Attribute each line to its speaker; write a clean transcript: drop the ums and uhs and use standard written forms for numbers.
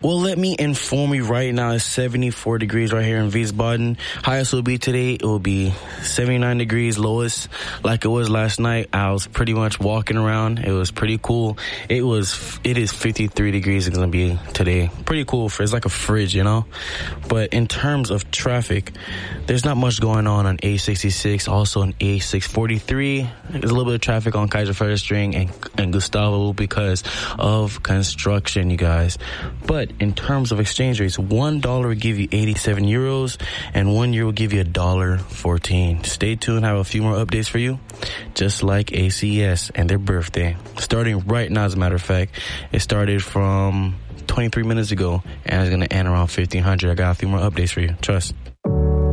Speaker 1: Well, let me inform you right now, it's 74 degrees right here in Wiesbaden. Highest will be today, it will be 79 degrees. Lowest, like it was last night, I was pretty much walking around. It was pretty cool. It is 53 degrees it's going to be today. Pretty cool. It's like a fridge, you know? But in terms of traffic, there's not much going on A66, also on A643. There's a little bit of traffic on Kaiser String and Gustavo because of construction, you guys. But in terms of exchange rates, $1 will give you 87 euros and €1 will give you $1.14. Stay tuned. I have a few more updates for you, just like ACS and their birthday. Starting right now, as a matter of fact, it started from 23 minutes ago and it's going to end around 1500. I got a few more updates for you. Trust.